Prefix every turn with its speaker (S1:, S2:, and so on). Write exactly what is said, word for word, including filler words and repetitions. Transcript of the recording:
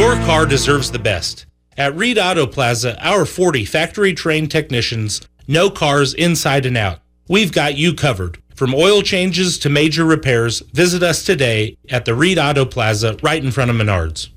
S1: Your car deserves the best. At Reed Auto Plaza, our forty factory-trained technicians know cars inside and out. We've got you covered. From oil changes to major repairs, visit us today at the Reed Auto Plaza right in front of Menards.